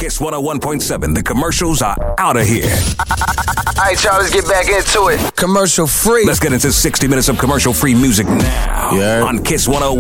Kiss 101.7. The commercials are out of here. All right, y'all, let's get back into it. Commercial free. Let's get into 60 minutes of commercial free music now on Kiss 101.